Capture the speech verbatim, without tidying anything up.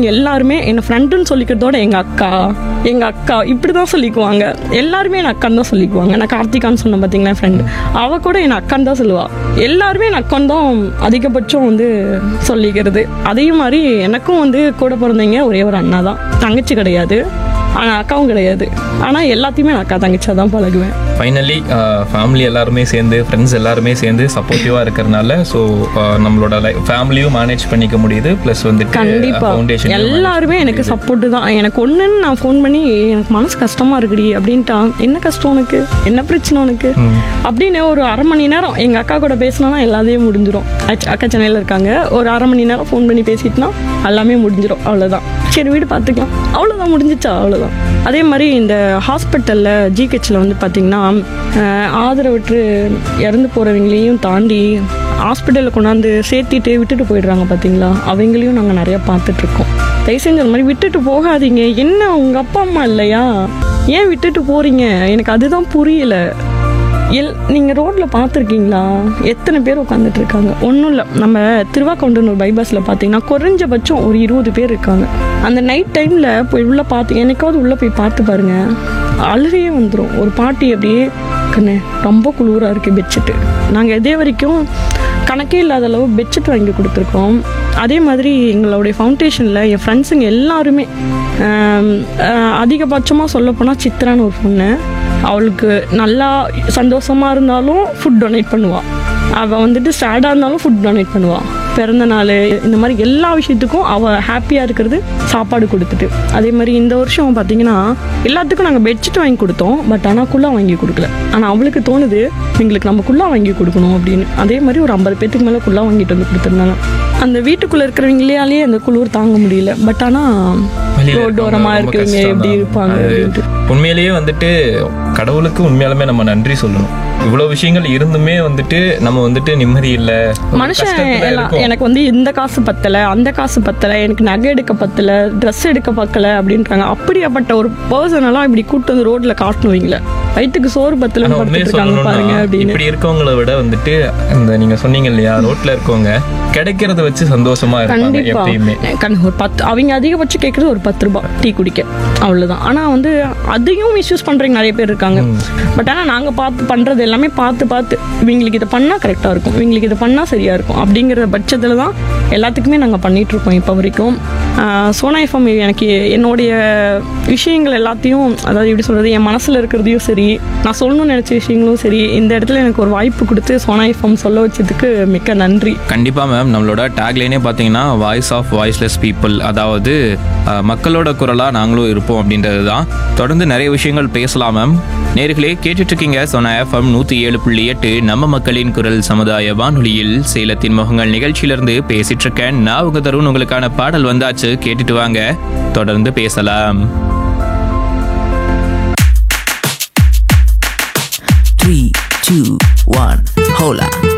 ஃப்ரெண்ட்ஸுங்க எல்லாருமே என்னை ஃப்ரெண்டுன்னு சொல்லிக்கிறதோட எங்கள் அக்கா எங்கள் அக்கா இப்படி தான் சொல்லிக்குவாங்க. எல்லாருமே என் அக்கான்னு தான் சொல்லிக்குவாங்க. நான் கார்த்திகான்னு சொன்னேன் பார்த்தீங்களா ஃப்ரெண்டு, அவள் கூட என் அக்கான்னு தான் சொல்லுவாள். எல்லாருமே என் அக்கான்னு தான் அதிகபட்சம் வந்து சொல்லிக்கிறது. அதே மாதிரி எனக்கும் வந்து கூட பிறந்தவங்க ஒரே ஒரு அண்ணா தான், தங்கச்சி கிடையாது. ஆனால் அக்காவும் கிடையாது. ஆனால் எல்லாத்தையுமே நான் அக்கா தங்கச்சியாக தான் பழகுவேன். ஃபைனலி ஃபேமிலி எல்லாருமே சேர்ந்து, ஃப்ரெண்ட்ஸ் எல்லாருமே சேர்ந்து சப்போர்ட்டிவாக இருக்கிறனால ஸோ நம்மளோட லைஃப் ஃபேமிலியும் மேனேஜ் பண்ணிக்க முடியுது. ப்ளஸ் வந்து கண்டிப்பாக எல்லாருமே எனக்கு சப்போர்ட்டு தான். எனக்கு ஒன்றுன்னு நான் ஃபோன் பண்ணி எனக்கு மனசு கஷ்டமாக இருக்குடி அப்படின்ட்டா, என்ன கஷ்டம் உனக்கு, என்ன பிரச்சனை உனக்கு அப்படின்னு ஒரு அரை மணி நேரம் எங்கள் அக்கா கூட பேசினா எல்லாத்தையும் முடிஞ்சிடும். அக்கா சென்னையில் இருக்காங்க. ஒரு அரை மணி நேரம் ஃபோன் பண்ணி பேசிட்டுனா எல்லாமே முடிஞ்சிடும். அவ்வளோதான், சரி வீடு பார்த்துக்கலாம், அவ்வளோதான், முடிஞ்சிச்சா, அவ்வளோதான். அதே மாதிரி இந்த ஹாஸ்பிட்டலில் ஜிஹெச்சில் வந்து பார்த்திங்கன்னா ஆதரவற்று இறந்து போகிறவங்களையும் தாண்டி ஹாஸ்பிட்டலில் கொண்டாந்து சேர்த்திட்டு விட்டுட்டு போயிடுறாங்க பார்த்தீங்களா, அவங்களையும் நாங்கள் நிறையா பார்த்துட்ருக்கோம். தயவு செஞ்சு அந்த மாதிரி விட்டுட்டு போகாதீங்க. என்ன உங்கள் அப்பா அம்மா இல்லையா, ஏன் விட்டுட்டு போகிறீங்க, எனக்கு அதுதான் புரியல. எல் நீங்கள் ரோட்டில் பார்த்துருக்கீங்களா எத்தனை பேர் உட்காந்துட்டு இருக்காங்க. ஒன்றும் இல்லை, நம்ம திருவாக்கவுண்டனூர் பைபாஸில் பார்த்தீங்கன்னா குறைஞ்சபட்சம் ஒரு இருபது பேர் இருக்காங்க. அந்த நைட் டைமில் போய் உள்ளே பார்த்து எனக்காவது உள்ளே போய் பார்த்து பாருங்கள், அழுகையே வந்துடும். ஒரு பாட்டி அப்படியே கண்ணே ரொம்ப குளிராக இருக்குது பெட்ஷீட்டு, நாங்கள் இதே வரைக்கும் கணக்கே இல்லாத அளவு பெட்ஷீட் வாங்கி கொடுத்துருக்கோம். அதே மாதிரி எங்களுடைய ஃபவுண்டேஷனில் என் ஃப்ரெண்ட்ஸுங்க எல்லாருமே அதிகபட்சமாக சொல்லப்போனால் சித்ரான்னு ஒரு பொண்ணு, அவளுக்கு நல்லா சந்தோஷமாக இருந்தாலும் ஃபுட் டொனேட் பண்ணுவாள். அவள் வந்துட்டு சேடாக இருந்தாலும் ஃபுட் டொனேட் பண்ணுவாள். பிறந்த நாள் இந்த மாதிரி எல்லா விஷயத்துக்கும் அவள் ஹாப்பியாக இருக்கிறது சாப்பாடு கொடுத்துட்டு. அதே மாதிரி இந்த வருஷம் பார்த்திங்கன்னா எல்லாத்துக்கும் நாங்கள் பெட்ஷீட் வாங்கி கொடுத்தோம், பட் ஆனால் குள்ளா வாங்கி கொடுக்கல. ஆனால் அவளுக்கு தோணுது எங்களுக்கு நம்ம குள்ளா வாங்கி கொடுக்கணும் அப்படின்னு. அதே மாதிரி ஒரு ஐம்பது பேத்துக்கு மேலே குள்ளா வாங்கிட்டு வந்து கொடுத்துருந்தாங்க. அந்த வீட்டுக்குள்ளே இருக்கிறவங்களாலேயே அந்த குளிர் தாங்க முடியல. பட் ஆனால் ரோட்டோரமாக இருக்கிறவங்க எப்படி இருப்பாங்க அப்படின்ட்டு உண்மையிலேயே வந்துட்டு கடவுளுக்கு உண்மையாலுமே நம்ம நன்றி சொல்லணும். இவ்வளவு விஷயங்கள் இருந்துமே வந்துட்டு நம்ம வந்துட்டு நிம்மதி இல்லை. மனுஷன் எனக்கு வந்து இந்த காசு பத்தலை, அந்த காசு பத்தலை, எனக்கு நகை எடுக்க பத்தலை, ட்ரெஸ் எடுக்க பத்தலை அப்படின்றாங்க. அப்படியாப்பட்ட ஒரு பர்சனெல்லாம் இப்படி கூட்டு வந்து ரோட்ல காட்டணுவீங்களே, வயிற்றுக்கு சோறு பத்தலன்னு படுத்துருக்காங்க பாருங்க அப்படின்னு. இப்படி இருக்கவங்கள விட வந்துட்டு இந்த நீங்க சொன்னீங்க இல்லையா, ரோட்ல இருக்கவங்க கிடைக்கிறத வச்சு சந்தோஷமா இருப்பாங்க எப்பயுமே. ஒரு பத்து அவங்க அதிகபட்சம் கேட்கறது ஒரு பத்து ரூபாய் டீ குடிக்க, அவ்வளவுதான். ஆனா வந்து அதையும் மிஸ்யூஸ் பண்றவங்க நிறைய பேர் இருக்காங்க. பட் ஆனா நாங்க பார்த்து பண்றது எல்லாமே பார்த்து பார்த்து இவங்களுக்கு இதை பண்ணா கரெக்டா இருக்கும், இவங்களுக்கு இதை பண்ணா சரியா இருக்கும் அப்படிங்கிற பட்சத்துல தான் எல்லாத்துக்குமே நாங்கள் பண்ணிட்டு இருக்கோம் இப்போ வரைக்கும். சோனா எஃப்எம் எனக்கு என்னுடைய விஷயங்கள் எல்லாத்தையும், அதாவது எப்படி சொல்றது, என் மனசுல இருக்கிறதையும் சரி, நான் சொல்லணும்னு நினைச்ச விஷயங்களும் சரி, இந்த இடத்துல எனக்கு ஒரு வாய்ப்பு கொடுத்து சோனா எஃப்எம் சொல்ல வச்சதுக்கு மிக்க நன்றி. கண்டிப்பா மேம். நம்மளோட டேக்லைனே பார்த்தீங்கன்னா வாய்ஸ் ஆஃப் வாய்ஸ்லெஸ் பீப்புள், அதாவது மக்களோட குரலா நாங்களும் இருப்போம் அப்படின்றது தான். தொடர்ந்து நிறைய விஷயங்கள் பேசலாம் மேம். நேர்களே கேட்டுட்டு இருக்கீங்க சோனா எஃப்எம் நூற்றி ஏழு புள்ளி எட்டு நம்ம மக்களின் குரல் சமுதாய வானொலியில் சேலத்தின் முகங்கள் நிகழ்ச்சியிலிருந்து பேசிட்டு இருக்கேன் நான் உங்க தருண். உங்களுக்கான பாடல் வந்தாச்சு, கேட்டுட்டு வாங்க, தொடர்ந்து பேசலாம். three, two, one, hola.